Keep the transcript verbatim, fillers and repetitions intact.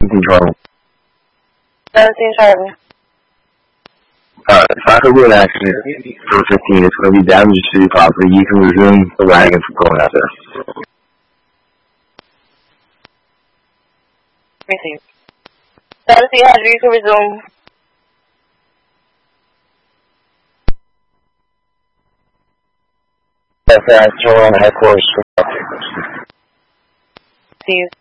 seventeen Charlie. seventeen Charlie. Uh, if I could be an accident for fifteen, it's going to be damage to the property. You can resume the wagon from going out there. Receive. seventeen hundred, you can resume. Okay, I'm headquarters. Receive.